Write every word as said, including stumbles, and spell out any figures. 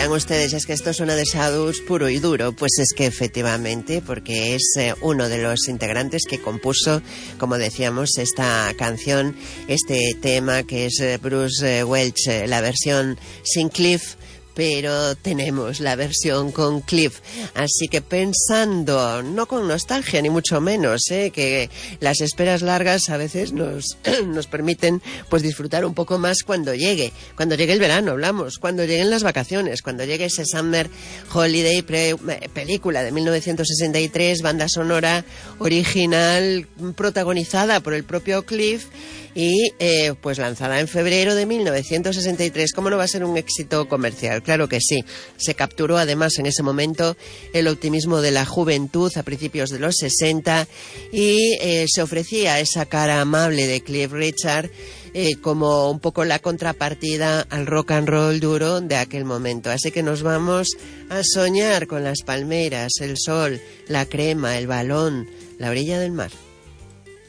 dirán ustedes, es que esto suena de Shadows puro y duro. Pues es que efectivamente, porque es eh, uno de los integrantes que compuso, como decíamos, esta canción, este tema que es eh, Bruce eh, Welch, eh, la versión sin Cliff, pero tenemos la versión con Cliff. Así que pensando, no con nostalgia ni mucho menos, ¿eh? que las esperas largas a veces nos, nos permiten pues disfrutar un poco más cuando llegue, cuando llegue el verano, hablamos, cuando lleguen las vacaciones, cuando llegue ese Summer Holiday, pre, película de mil novecientos sesenta y tres, banda sonora original protagonizada por el propio Cliff y eh, pues lanzada en febrero de mil novecientos sesenta y tres. ¿Cómo no va a ser un éxito comercial? Claro que sí. Se capturó además en ese momento el optimismo de la juventud a principios de los sesenta y eh, se ofrecía esa cara amable de Cliff Richard eh, como un poco la contrapartida al rock and roll duro de aquel momento. Así que nos vamos a soñar con las palmeras, el sol, la crema, el balón, la orilla del mar.